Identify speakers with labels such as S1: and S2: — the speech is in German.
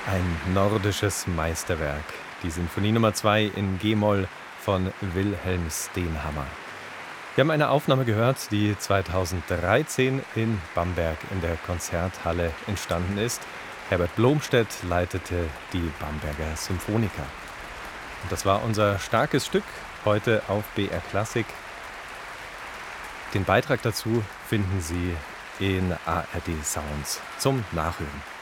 S1: Ein nordisches Meisterwerk, die Sinfonie Nummer 2 in G-Moll von Wilhelm Stenhammar. Wir haben eine Aufnahme gehört, die 2013 in Bamberg in der Konzerthalle entstanden ist. Herbert Blomstedt leitete die Bamberger Symphoniker. Und das war unser starkes Stück heute auf BR Klassik. Den Beitrag dazu finden Sie in ARD Sounds zum Nachhören.